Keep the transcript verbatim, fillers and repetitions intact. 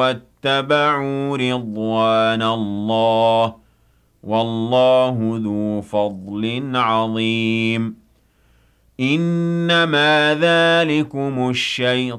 واتبعوا رضوان الله والله ذو فضل عظيم إنما ذلكم الشيطان